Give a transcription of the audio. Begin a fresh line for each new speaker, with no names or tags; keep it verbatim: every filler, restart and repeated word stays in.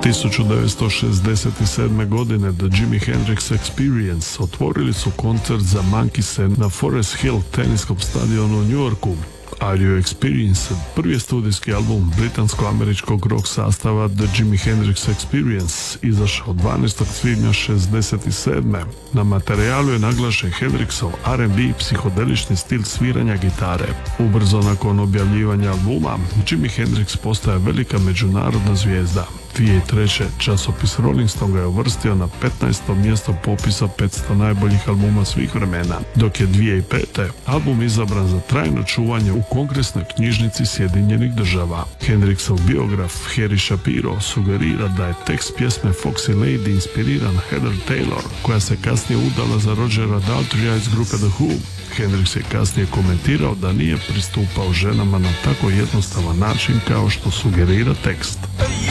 tisuću devetsto šezdeset sedme. godine The Jimi Hendrix Experience otvorili su koncert za Monkeyse na Forest Hill teniskom stadionu u New Yorku. Are You Experienced, prvi je studijski album britansko-američkog rock sastava The Jimi Hendrix Experience, izašao dvanaestog svibnja šezdeset sedme. Na materijalu je naglašen Hendrixov R and B psihodelični stil sviranja gitare. Ubrzo nakon objavljivanja albuma, Jimi Hendrix postaje velika međunarodna zvijezda. dvije tisuće treće. časopis Rolling Stone ga je uvrstio na petnaesto mjesto popisa petsto najboljih albuma svih vremena, dok je dvije tisuće pete. album izabran za trajno čuvanje u Kongresnoj knjižnici Sjedinjenih država. Hendrixov biograf Harry Shapiro sugerira da je tekst pjesme Foxy Lady inspiriran Heather Taylor, koja se kasnije udala za Rogera Daltrya iz grupe The Who. Hendrix je kasnije komentirao da nije pristupao ženama na tako jednostavan način kao što sugerira tekst.